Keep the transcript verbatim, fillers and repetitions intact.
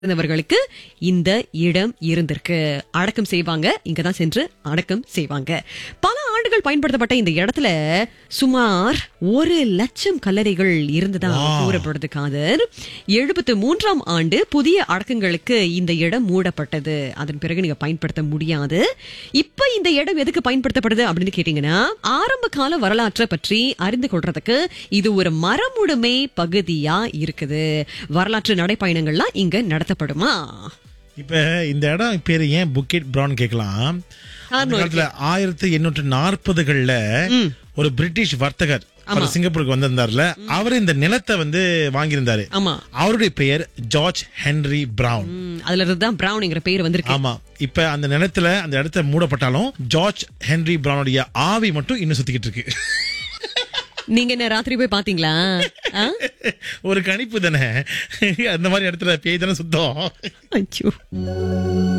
இருந்தவர்களுக்கு இந்த இடம் இருந்திருக்கு. அடக்கம் செய்வாங்க, இங்கதான் சென்று அடக்கம் செய்வாங்க. பல ஆண்டுகள் பயன்படுத்தப்பட்ட இந்த இடத்துல சுமார் ஒரு லட்சம் கல்லறைகள் இருந்ததா கூறப்படுது. காதர் எழுபத்து மூன்றாம் ஆண்டு புதிய அடக்கங்களுக்கு இந்த இடம் மூடப்பட்டது. அதன் பிறகு நீங்க பயன்படுத்த முடியாது. இப்ப இந்த இடம் எதுக்கு பயன்படுத்தப்படுது அப்படின்னு கேட்டீங்கன்னா, ஆரம்ப கால வரலாற்றை பற்றி அறிந்து கொள்றதுக்கு இது ஒரு மரமுடுமை பகுதியா இருக்குது. வரலாற்று நடைப்பயணங்கள்லாம் இங்க நடத்தப்படுமா? இப்ப இந்த இடம் பேரு ஏன் புக்கெட் பிரவுன் கேட்கலாம். அந்த காலத்துல ஆயிரத்தி எண்ணூற்று நாற்பதுகள்ல ஒரு பிரிட்டிஷ் வர்த்தகர் சிங்கப்பூருக்கு வந்திருந்தாருல, அவர் இந்த நிலத்தை வந்து வாங்கியிருந்தாரு. அவருடைய பெயர் ஜார்ஜ் ஹென்றி பிரவுன். அதுல இருந்துதான் பிரவுன்ங்கிற பெயர் வந்திருக்கு. ஆமா, இப்ப அந்த நிலத்துல அந்த இடத்த மூடப்பட்டாலும் ஜார்ஜ் ஹென்றி பிரவுனுடைய ஆவி மட்டும் இன்னும் சுத்திக்கிட்டு இருக்கு. நீங்க என்ன ராத்திரி போய் பாத்தீங்களா? ஒரு கணிப்பு தானே, அந்த மாதிரி இடத்துல பேய் தானே சுத்தம்.